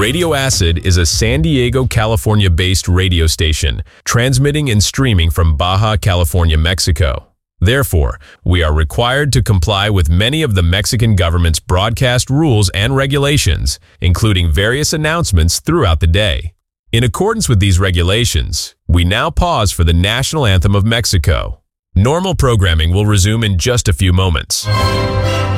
Radio Acid is a San Diego, California-based radio station transmitting and streaming from Baja California, Mexico. Therefore, we are required to comply with many of the Mexican government's broadcast rules and regulations, including various announcements throughout the day. In accordance with these regulations, we now pause for the national anthem of Mexico. Normal programming will resume in just a few moments.